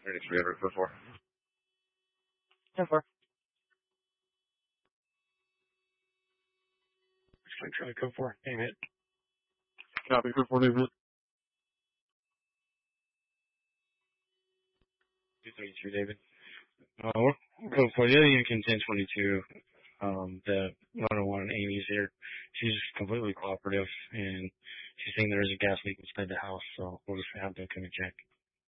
33 Everett, code 4. Code 4. Try code 4. Name it. Copy, code 4, name it. 232, David. Code 4. The other unit contains 1022. The 101 Amy's here. She's completely cooperative, and she's saying there is a gas leak inside the house, so we'll just have to come and check.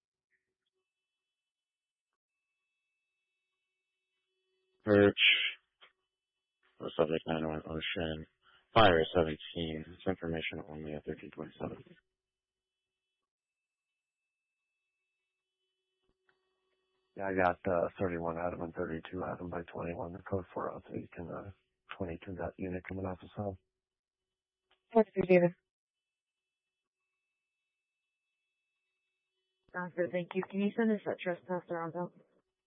Search. Subject 901 Ocean. Fire 17. It's information only at 1327. Yeah, I got 31 Adam and 32 Adam by 21. The code 4 out, so you can 22 that unit coming off the cell. 42, David. Sounds good, thank you. Can you send us that trespasser on top?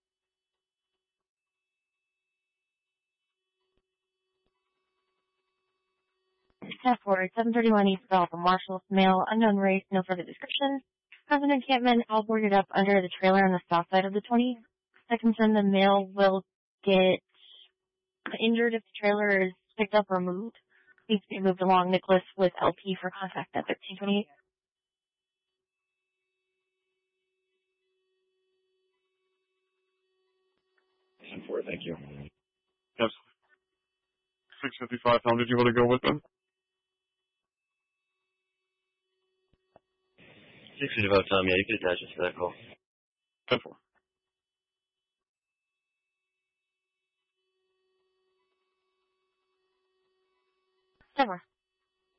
Step forward, 731 East Bell from Marshall, male, unknown race, no further description. Has an encampment all boarded up under the trailer on the south side of the 20. I confirm the male will get injured if the trailer is picked up or moved. Needs to be moved along. Nicholas with LP for contact at 1328. 4, thank you. Yes. 655, how did you want to go with them? 655, Tom, yeah, you can attach us to that call. 10-4.